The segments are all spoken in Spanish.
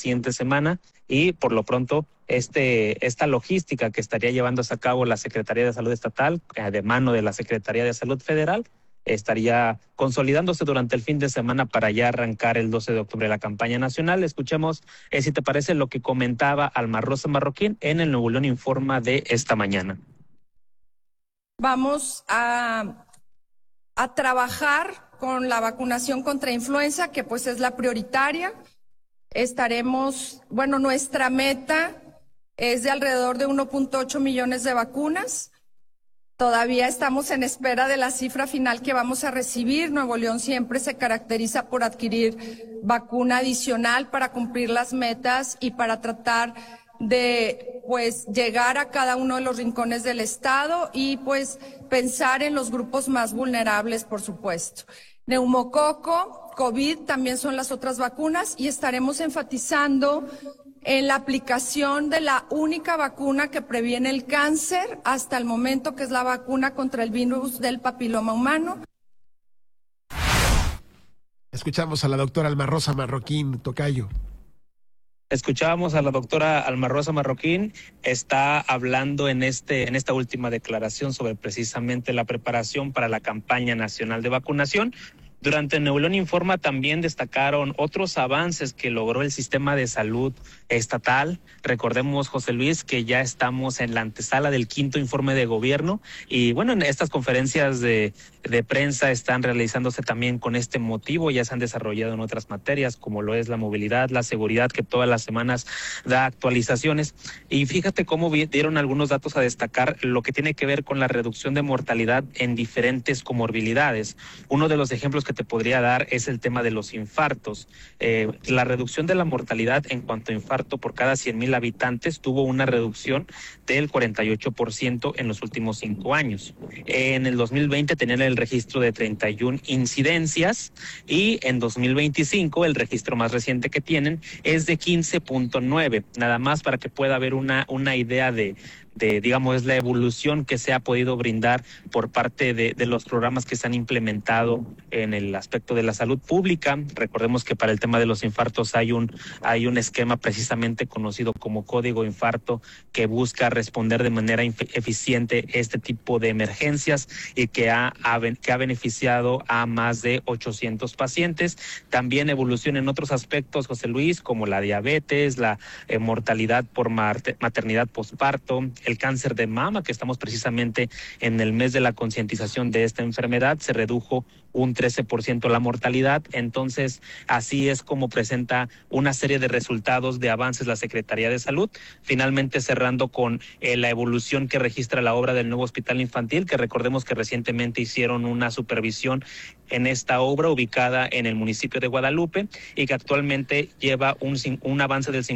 siguiente semana, y por lo pronto esta logística que estaría llevándose a cabo la Secretaría de Salud Estatal, de mano de la Secretaría de Salud Federal, estaría consolidándose durante el fin de semana para ya arrancar el 12 de octubre la campaña nacional. Escuchemos, si te parece, lo que comentaba Alma Rosa Marroquín en el Nuevo León Informa de esta mañana. Vamos a trabajar con la vacunación contra influenza, que pues es la prioritaria. Nuestra meta es de alrededor de 1.8 millones de vacunas. Todavía estamos en espera de la cifra final que vamos a recibir. Nuevo León siempre se caracteriza por adquirir vacuna adicional para cumplir las metas y para tratar de llegar a cada uno de los rincones del estado y pensar en los grupos más vulnerables, por supuesto. Neumococo, COVID también son las otras vacunas, y estaremos enfatizando en la aplicación de la única vacuna que previene el cáncer hasta el momento, que es la vacuna contra el virus del papiloma humano. Escuchamos a la doctora Alma Rosa Marroquín, tocayo. Escuchábamos a la doctora Alma Rosa Marroquín, está hablando en esta última declaración sobre precisamente la preparación para la campaña nacional de vacunación. Durante Nuevo León Informa también destacaron otros avances que logró el sistema de salud estatal. Recordemos, José Luis, que ya estamos en la antesala del 5º informe de gobierno, y bueno, en estas conferencias de prensa están realizándose también con este motivo. Ya se han desarrollado en otras materias, como lo es la movilidad, la seguridad, que todas las semanas da actualizaciones. Y fíjate cómo dieron algunos datos a destacar lo que tiene que ver con la reducción de mortalidad en diferentes comorbilidades. Uno de los ejemplos que te podría dar es el tema de los infartos. La reducción de la mortalidad en cuanto a infarto por cada 100,000 habitantes tuvo una reducción del 48% en los últimos 5 años. En el 2020 tenían el registro de 31 incidencias, y en 2025 el registro más reciente que tienen es de 15.9. Nada más para que pueda haber una idea de digamos, la evolución que se ha podido brindar por parte de los programas que se han implementado en el aspecto de la salud pública. Recordemos que para el tema de los infartos hay un esquema precisamente conocido como Código Infarto, que busca responder de manera eficiente este tipo de emergencias, y que ha beneficiado a más de 800 pacientes. También evolución en otros aspectos, José Luis, como la diabetes, la mortalidad por maternidad posparto, el cáncer de mama, que estamos precisamente en el mes de la concientización de esta enfermedad, se redujo un 13% la mortalidad. Entonces, así es como presenta una serie de resultados de avances la Secretaría de Salud. Finalmente, cerrando con la evolución que registra la obra del nuevo hospital infantil, que recordemos que recientemente hicieron una supervisión en esta obra ubicada en el municipio de Guadalupe, y que actualmente lleva un avance del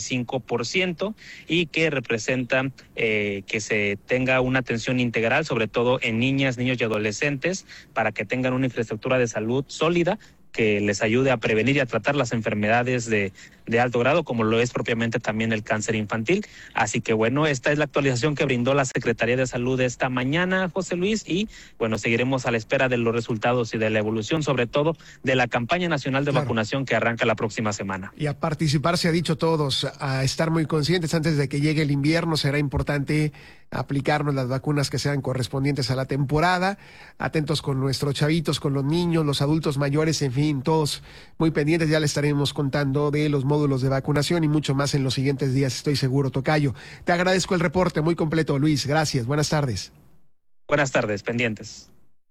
55%, y que representa que se tenga una atención integral, sobre todo en niñas, niños y adolescentes, para que tengan una infraestructura de salud sólida que les ayude a prevenir y a tratar las enfermedades de alto grado, como lo es propiamente también el cáncer infantil. Así que bueno, esta es la actualización que brindó la Secretaría de Salud esta mañana, José Luis, y bueno, seguiremos a la espera de los resultados y de la evolución, sobre todo de la campaña nacional de vacunación que arranca la próxima semana. Y a participar, se ha dicho todos, a estar muy conscientes antes de que llegue el invierno. Será importante aplicarnos las vacunas que sean correspondientes a la temporada, atentos con nuestros chavitos, con los niños, los adultos mayores, en fin, todos muy pendientes. Ya le estaremos contando de los módulos de vacunación y mucho más en los siguientes días, estoy seguro, tocayo. Te agradezco el reporte muy completo, Luis. Gracias. Buenas tardes. Buenas tardes, pendientes.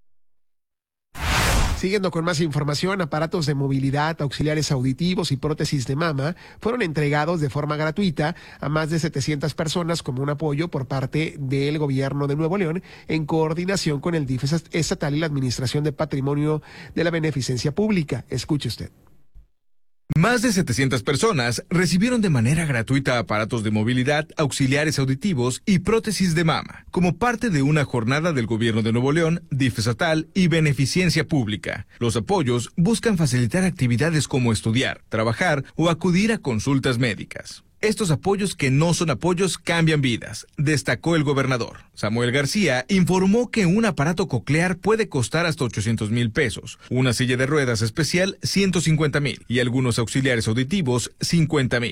Siguiendo con más información, aparatos de movilidad, auxiliares auditivos y prótesis de mama fueron entregados de forma gratuita a más de 700 personas como un apoyo por parte del gobierno de Nuevo León, en coordinación con el DIF estatal y la Administración de Patrimonio de la Beneficencia Pública. Escuche usted. Más de 700 personas recibieron de manera gratuita aparatos de movilidad, auxiliares auditivos y prótesis de mama, como parte de una jornada del Gobierno de Nuevo León, DIF estatal y Beneficencia Pública. Los apoyos buscan facilitar actividades como estudiar, trabajar o acudir a consultas médicas. Estos apoyos que no son apoyos cambian vidas, destacó el gobernador. Samuel García informó que un aparato coclear puede costar hasta 800,000 pesos, una silla de ruedas especial 150,000 y algunos auxiliares auditivos 50,000.